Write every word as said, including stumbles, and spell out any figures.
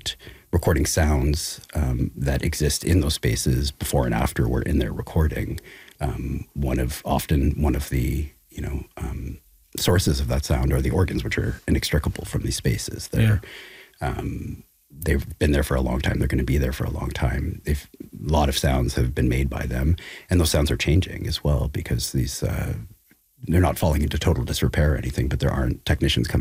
about recording sounds um, that exist in those spaces before and after we're in there recording. Um, one of often one of the you know um, sources of that sound are the organs, which are inextricable from these spaces. They're yeah. um, they've been there for a long time. They're going to be there for a long time. They've, a lot of sounds have been made by them, and those sounds are changing as well because these uh, they're not falling into total disrepair or anything, but there aren't technicians coming